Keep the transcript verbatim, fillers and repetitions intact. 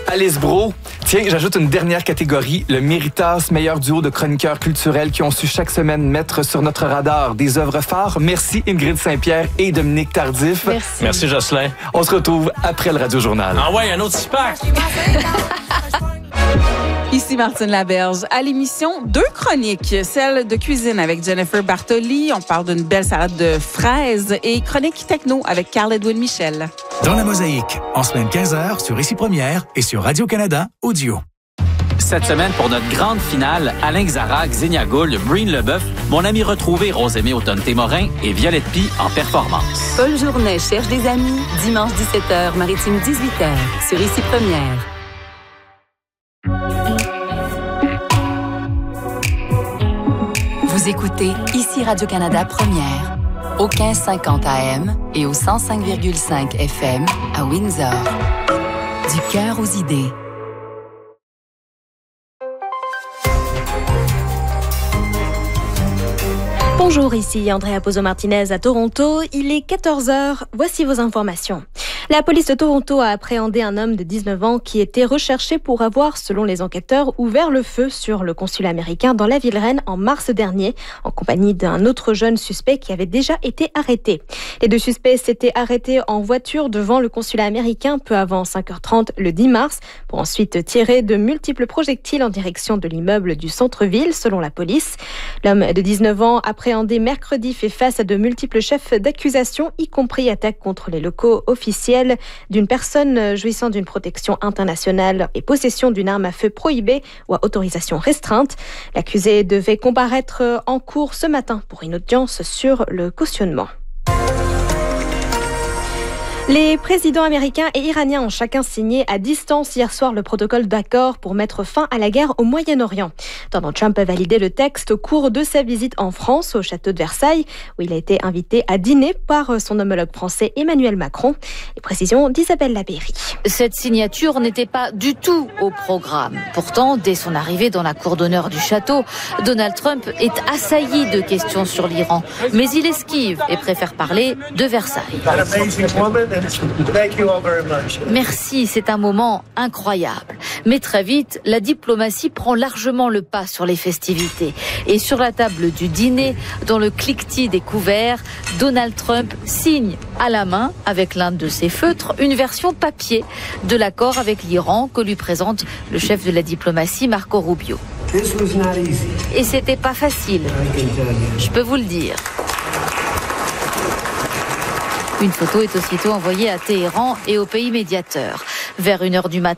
Alice Bro. Tiens, j'ajoute une dernière catégorie, le Méritas, meilleur duo de chroniqueurs culturels qui ont su chaque semaine mettre sur notre radar des œuvres phares. Merci Ingrid Saint-Pierre et Dominique Tardif. Merci. Merci Jocelyn. On se retrouve après le Radio-Journal. Ah ouais, un autre six-pack. Ici Martine Laberge. À l'émission, deux chroniques. Celle de cuisine avec Jennifer Bartoli. On parle d'une belle salade de fraises. Et chronique techno avec Carl-Edwin Michel. Dans la mosaïque, en semaine quinze heures sur Ici Première et sur Radio-Canada Audio. Cette semaine, pour notre grande finale, Alain Xarac, Xenia Gould, Breen Leboeuf, mon ami retrouvé Rosemée Automne-Témorin et Violette Pie en performance. Paul Journet cherche des amis. Dimanche dix-sept heures, Maritime dix-huit heures sur Ici Première. Vous écoutez Ici Radio-Canada Première, au quinze cinquante A M et au cent cinq virgule cinq F M à Windsor. Du cœur aux idées. Bonjour, ici Andrea Pozo-Martinez à Toronto. Il est quatorze heures. Voici vos informations. La police de Toronto a appréhendé un homme de dix-neuf ans qui était recherché pour avoir, selon les enquêteurs, ouvert le feu sur le consulat américain dans la ville reine en mars dernier, en compagnie d'un autre jeune suspect qui avait déjà été arrêté. Les deux suspects s'étaient arrêtés en voiture devant le consulat américain peu avant cinq heures trente le dix mars, pour ensuite tirer de multiples projectiles en direction de l'immeuble du centre-ville, selon la police. L'homme de dix-neuf ans, appréhendé mercredi, fait face à de multiples chefs d'accusation, y compris attaque contre les locaux officiels d'une personne jouissant d'une protection internationale et possession d'une arme à feu prohibée ou à autorisation restreinte. L'accusé devait comparaître en cour ce matin pour une audience sur le cautionnement. Les présidents américains et iraniens ont chacun signé à distance hier soir le protocole d'accord pour mettre fin à la guerre au Moyen-Orient. Donald Trump a validé le texte au cours de sa visite en France, au château de Versailles, où il a été invité à dîner par son homologue français Emmanuel Macron. Les précisions d'Isabelle Labéry. Cette signature n'était pas du tout au programme. Pourtant, dès son arrivée dans la cour d'honneur du château, Donald Trump est assailli de questions sur l'Iran. Mais il esquive et préfère parler de Versailles. Merci, c'est un moment incroyable. Mais très vite, la diplomatie prend largement le pas sur les festivités. Et sur la table du dîner, dans le cliquetis des couverts, Donald Trump signe à la main, avec l'un de ses feutres, une version papier de l'accord avec l'Iran que lui présente le chef de la diplomatie, Marco Rubio. Et c'était pas facile, je peux vous le dire. Une photo est aussitôt envoyée à Téhéran et au pays médiateur. Vers une heure du matin,